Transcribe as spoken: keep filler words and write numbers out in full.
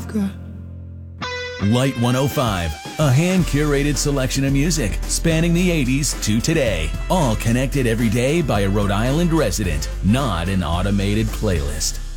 I've got. Light one oh five, a hand-curated selection of music spanning the eighties to today, all connected every day by a Rhode Island resident, not an automated playlist.